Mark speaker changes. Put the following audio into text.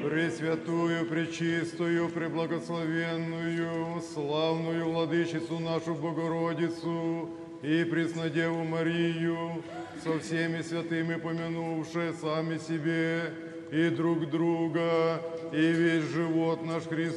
Speaker 1: Пресвятую, пречистую, преблагословенную, славную владычицу нашу Богородицу и Преснодеву Марию, со всеми святыми помянувши сами себе и друг друга, и весь живот наш Христос,